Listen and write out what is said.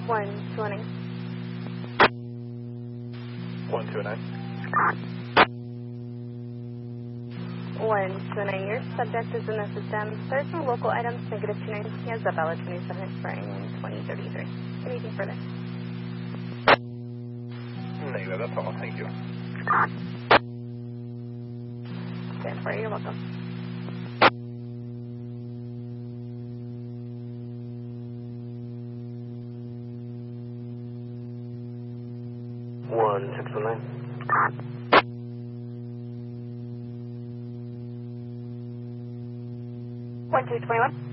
129. 129. 129, your subject is in the system. There's no local items, -29. He has a valid 27 expiring in 2033. Anything further? Negative, that's all. Thank you. Stand for you. You're welcome. One 619. 1221.